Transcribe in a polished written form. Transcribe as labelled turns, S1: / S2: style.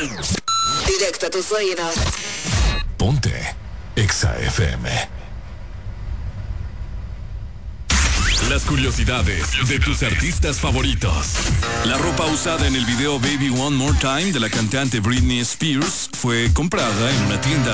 S1: Directo a tus oídos.
S2: Ponte Exa FM. Las curiosidades de tus artistas favoritos. La ropa usada en el video Baby One More Time de la cantante Britney Spears fue comprada en una tienda